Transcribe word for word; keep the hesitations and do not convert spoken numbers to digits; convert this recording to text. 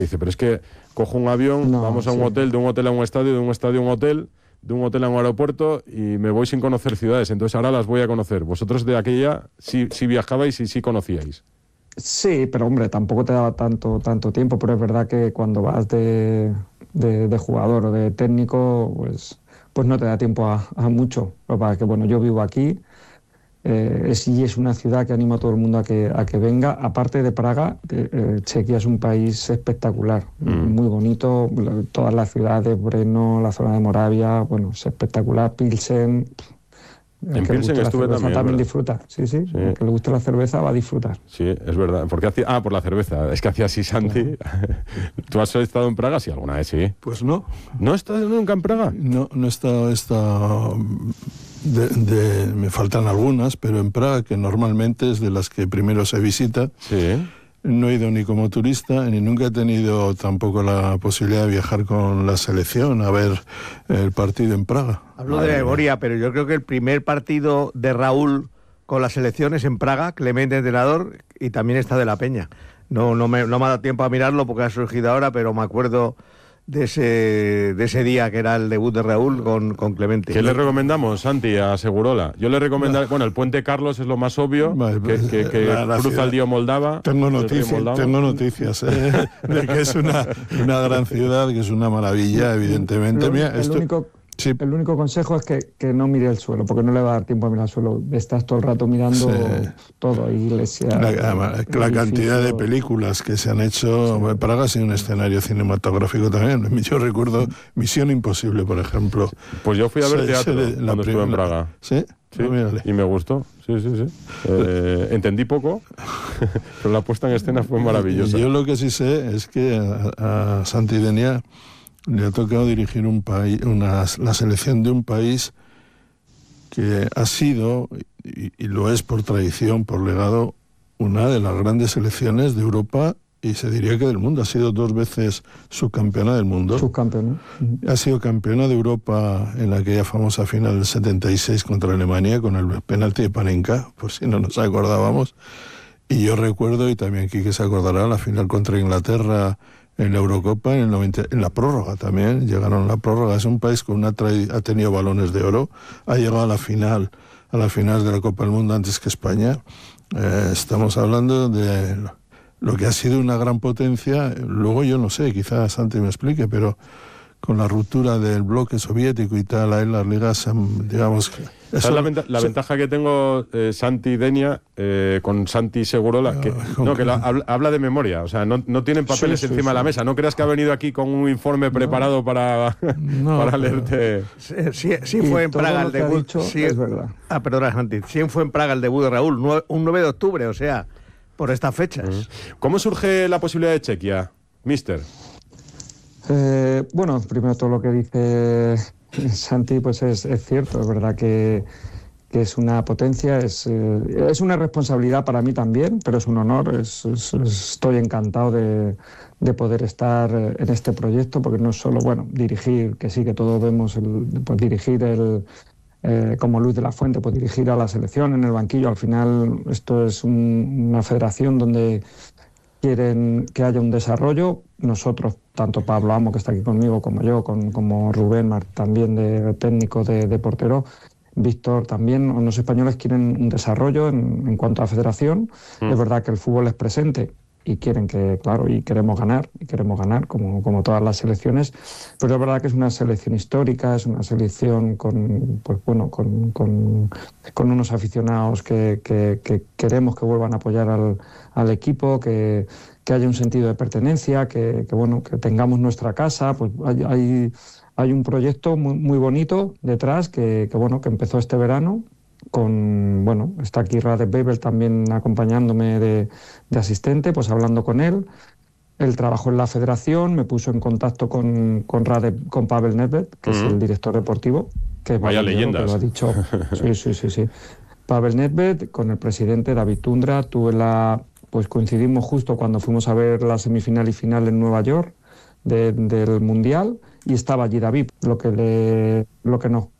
Dice, pero es que cojo un avión, No, vamos a un sí. hotel, de un hotel a un estadio, de un estadio a un hotel, de un hotel a un aeropuerto y me voy sin conocer ciudades. Entonces ahora las voy a conocer. Vosotros de aquella sí, sí viajabais y sí conocíais. Sí, pero hombre, tampoco te daba tanto, tanto tiempo, pero es verdad que cuando vas de, de, de jugador o de técnico, pues, pues no te da tiempo a, a mucho. Lo que pasa es que, bueno, yo vivo aquí, eh, es, y es una ciudad que animo a todo el mundo a que, a que venga. Aparte de Praga, eh, eh, Chequia es un país espectacular, Mm. muy bonito, lo- todas las ciudades, Brno, la zona de Moravia, bueno, es espectacular, Pilsen. El En que le Pilsen guste la estuve cerveza también, también ¿verdad? disfruta, sí, sí, Sí. el que le guste la cerveza va a disfrutar. Sí, es verdad. Porque hacía, ah, por la cerveza. Es que hacía así, Santi. ¿Tú has estado en Praga? Sí, alguna vez, sí. Pues no, ¿No has estado nunca en Praga? no, no he estado, he estado de, de- me faltan algunas, pero en Praga, que normalmente es de las que primero se visita, Sí. no he ido ni como turista, ni nunca he tenido tampoco la posibilidad de viajar con la selección a ver el partido en Praga. Hablo Madre de mía. memoria, pero yo creo que el primer partido de Raúl con las selecciones en Praga, Clemente entrenador, y también está de la Peña. No, no, me, no me ha dado tiempo a mirarlo porque ha surgido ahora, pero me acuerdo de ese, de ese día que era el debut de Raúl con, con Clemente. ¿Qué le recomendamos, Santi, a Segurola? Yo le recomendaría... Bueno, el Puente Carlos es lo más obvio, Vale, que, que- que la- la cruza ciudad. el río Moldava. Tengo el río noticias, Moldava. tengo noticias ¿eh? de que es una, una gran ciudad, que es una maravilla, evidentemente. Lo- Mira, el, esto, único, sí, el único consejo es que, que no mire el suelo, porque no le va a dar tiempo a mirar el suelo. Estás todo el rato mirando Sí. todo, iglesia, la, la- la cantidad de edificios. películas que se han hecho. Praga ha sido un escenario cinematográfico también. Yo recuerdo Misión Imposible, por ejemplo. Pues yo fui a ver Se- teatro se- la cuando estuve en primera- Praga. ¿Sí? Sí, Ah, mírale. y me gustó. Sí, sí, sí. Eh, entendí poco, pero la puesta en escena fue maravillosa. Yo lo que sí sé es que a, a Santi Denia le ha tocado dirigir un país, una, la selección de un país que ha sido, y, y lo es por tradición, por legado, una de las grandes selecciones de Europa y se diría que del mundo. Ha sido dos veces subcampeona del mundo. Subcampeón, ¿no? Ha sido campeona de Europa en aquella famosa final del setenta y seis contra Alemania con el penalti de Panenka, por si no nos acordábamos. Y yo recuerdo, y también Quique se acordará, la final contra Inglaterra en la Eurocopa, en el noventa, en la prórroga también, llegaron a la prórroga. Es un país que una tradi- ha tenido balones de oro, ha llegado a la final, a la final de la Copa del Mundo antes que España. Eh, estamos hablando de lo que ha sido una gran potencia. Luego yo no sé, quizás Santi me explique, pero con la ruptura del bloque soviético y tal, ahí las ligas, han, digamos... que ¿Sabes eso- la, venta- la eso- ventaja que tengo, eh, Santi Denia, eh, con Santi Segurola? Que, con- no, que la- habla, habla de memoria, o sea, no, no tienen papeles Sí, sí, encima de la sí. mesa. No creas que ha venido aquí con un informe preparado para, No, para pero- leerte. Sí, sí, sí Y fue en todo Praga lo el que ha debut. dicho sí, es verdad. Ah, perdona, Santi. Sí fue en Praga el debut de Raúl, nue- un nueve de octubre, o sea, por estas fechas. ¿Cómo surge la posibilidad de Chequia, mister? Eh, bueno, primero todo lo que dice Santi pues es, es cierto, es verdad que, que es una potencia, es, eh, es una responsabilidad para mí también, pero es un honor, es- es- estoy encantado de, de poder estar eh, en este proyecto, porque no es solo, bueno, dirigir, que sí que todos vemos, el, pues dirigir el... eh, como Luis de la Fuente, pues dirigir a la selección en el banquillo. Al final esto es un- una federación donde quieren que haya un desarrollo. Nosotros, tanto Pablo Amo, que está aquí conmigo, como yo, con, como Rubén Mar, también de técnico de, de portero, Víctor también, los españoles quieren un desarrollo en, en cuanto a federación. Mm. Es verdad que el fútbol es presente y quieren que, claro, y queremos ganar, y queremos ganar como, como todas las selecciones, pero es verdad que es una selección histórica, es una selección con, pues bueno, con, con, con unos aficionados que, que, que queremos que vuelvan a apoyar al, al equipo, que, que haya un sentido de pertenencia, que, que bueno, que tengamos nuestra casa. Pues hay, hay, hay un proyecto muy, muy bonito detrás que, que bueno, que empezó este verano. Con, bueno, está aquí Radek Babel también acompañándome de, de asistente, pues hablando con él. Él trabajó en la federación, me puso en contacto con, con, Radek, con Pavel Nedved, que Mm. es el director deportivo. Que es Vaya maravilloso, leyendas. que lo ha dicho. Sí, sí, sí, sí. Pavel Nedved, con el presidente David Tundra, tuve la, pues coincidimos justo cuando fuimos a ver la semifinal y final en Nueva York de, del Mundial, y estaba allí David, lo que, le, lo que no.